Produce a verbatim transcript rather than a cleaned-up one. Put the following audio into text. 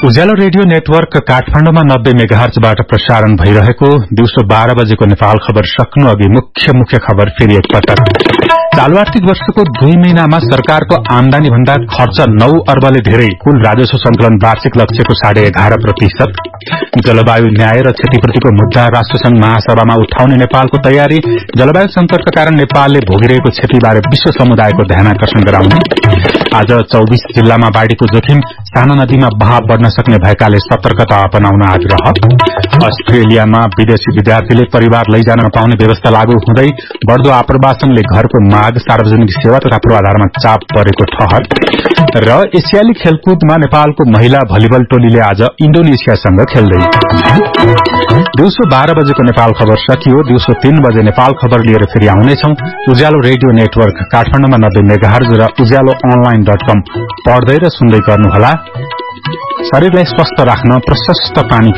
उज्यालो radio network काठमाडौँमा नब्बे मेगाहर्जबाट प्रसारण भइरहेको दिउँसो बाह्र बजेको नेपाल खबर सक्नु अघि मुख्य मुख्य खबर फेरि एकपटक। चालू आर्थिक वर्षको दुई महिनामा सरकारको आमदानी भन्दा खर्च नौ अर्बले धेरै, कुल राजस्व संकलन वार्षिक लक्ष्यको साढे एघार प्रतिशत। जलवायु न्याय र क्षतिपूर्तिको मुद्दा राष्ट्रसंघ महासभामा उठाउने नेपालको तयारी। जलवायु संकटका कारण नेपालले भोगिरहेको क्षतिबारे विश्व समुदायको ध्यानाकर्षण गराउने। आज चौबीस जिल्लामा बाढ़ीको जोखिम, साना नदीमा बहाव बढ़न सक्ने भएकाले सतर्कता अपनाउन आग्रह। अस्ट्रेलियामा विदेशी विद्यार्थीले परिवार लैजान नपाउने व्यवस्था लागू हुँदै बढ़दो आप्रवासनले घरको माग, सार्वजनिक सेवा तथा पूर्वाधारमा चाप परेको ठहर। र एसियाली खेलकुदमा नेपालको महिला भलिबल टोलीले आज इन्डोनेसियासँग खेल्दै। दिउँसो बाह्र बजेको नेपाल खबर सकियो। दिउँसो तीन बजे नेपाल खबर लिएर फेरि आउनेछौ। उज्यालो रेडियो नेटवर्क काठमाडौँमा नब्बे मेगाहर्ज र उज्यालो अनलाइन डट कम पढ्दै र सुन्दै गर्नुहोला। शरीरलाई स्वस्थ राख्न प्रशस्त पानी